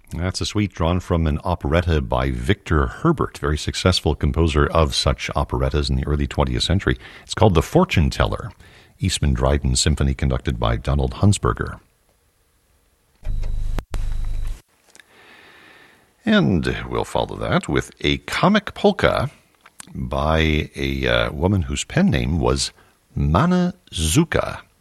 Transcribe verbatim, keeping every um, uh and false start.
That's a suite drawn from an operetta by Victor Herbert, very successful composer of such operettas in the early twentieth century. It's called The Fortune Teller, Eastman Dryden Symphony conducted by Donald Hunsberger. And we'll follow that with a comic polka by a uh, woman whose pen name was Mana Zuka.